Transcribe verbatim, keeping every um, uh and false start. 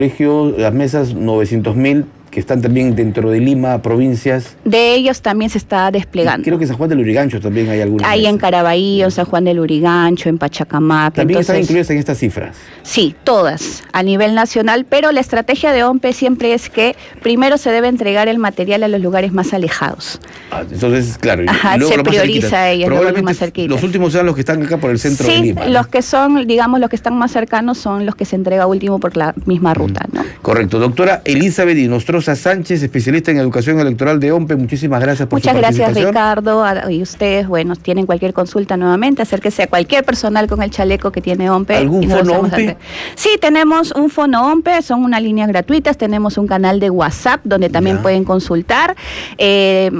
colegios, las mesas novecientos mil, que están también dentro de Lima, provincias. De ellos también se está desplegando. Y creo que en San Juan del Lurigancho también hay algunas. Hay mesas. en Caraballo, en San Juan del Lurigancho, en Pachacamac. También entonces, están incluidas en estas cifras. Sí, todas, a nivel nacional, pero la estrategia de OMPE siempre es que primero se debe entregar el material a los lugares más alejados. Ah, entonces, claro, y Ajá, luego se los más prioriza cerquitas. a ellos, luego los Probablemente más cerquitas. los últimos sean los que están acá por el centro Sí, de Lima. los ¿no? que son, digamos, los que están más cercanos son los que se entrega último por la misma ruta, ¿no? Correcto. Doctora Elizabeth Inostroza Sánchez, especialista en educación electoral de OMPE, muchísimas gracias por Muchas su gracias, participación. Ricardo, a- y ustedes, bueno, tienen cualquier consulta nuevamente, acérquese a cualquier personal con el chaleco que tiene OMPE. ¿Algún y nos fono hacemos OMPE? atender. Sí, tenemos un fono OMPE, son unas líneas gratuitas, tenemos un canal de WhatsApp donde también Ya. pueden consultar. Eh,